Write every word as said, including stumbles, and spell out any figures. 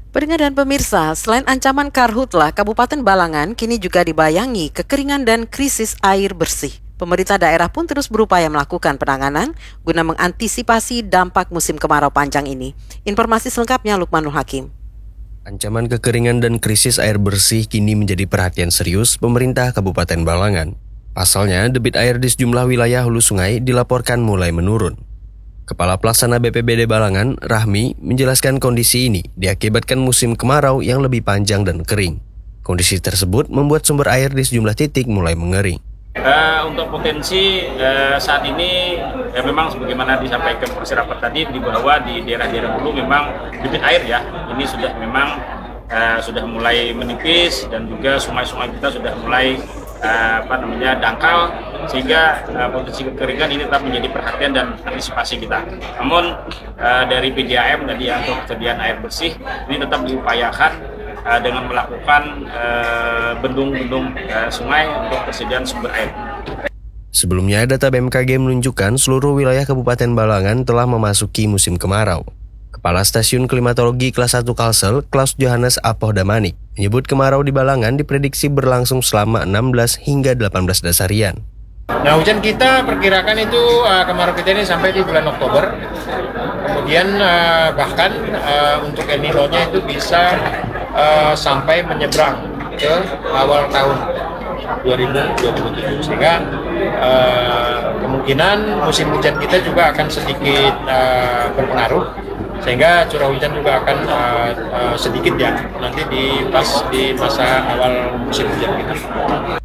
Pendengar dan pemirsa, selain ancaman karhutlah, Kabupaten Balangan kini juga dibayangi kekeringan dan krisis air bersih. Pemerintah daerah pun terus berupaya melakukan penanganan guna mengantisipasi dampak musim kemarau panjang ini. Informasi selengkapnya Lukmanul Hakim. Ancaman kekeringan dan krisis air bersih kini menjadi perhatian serius pemerintah Kabupaten Balangan. Pasalnya, debit air di sejumlah wilayah hulu sungai dilaporkan mulai menurun. Kepala Pelaksana B P B D Balangan, Rahmi, menjelaskan kondisi ini diakibatkan musim kemarau yang lebih panjang dan kering. Kondisi tersebut membuat sumber air di sejumlah titik mulai mengering. Uh, untuk potensi uh, saat ini ya memang sebagaimana disampaikan persirapat tadi, di bahwa di daerah-daerah hulu memang debit air ya ini sudah memang uh, sudah mulai menipis, dan juga sungai-sungai kita sudah mulai uh, apa namanya dangkal, sehingga uh, potensi kekeringan ini tetap menjadi perhatian dan antisipasi kita. Namun uh, dari P D A M tadi untuk kesediaan air bersih ini tetap diupayakan Uh, dengan melakukan uh, bendung-bendung uh, sungai untuk persediaan sumber air. Sebelumnya, data B M K G menunjukkan seluruh wilayah Kabupaten Balangan telah memasuki musim kemarau. Kepala Stasiun Klimatologi Kelas satu Kalsel, Klaus Johannes Apohdamanik, menyebut kemarau di Balangan diprediksi berlangsung selama enam belas hingga delapan belas dasarian. Nah, hujan kita perkirakan itu uh, kemarau kita ini sampai di bulan Oktober. Kemudian uh, bahkan uh, untuk El Nino-nya itu bisa uh, sampai menyeberang ke awal tahun dua ribu dua puluh tujuh, sehingga uh, kemungkinan musim hujan kita juga akan sedikit uh, berpengaruh, sehingga curah hujan juga akan uh, uh, sedikit ya nanti di pas di masa awal musim hujan kita.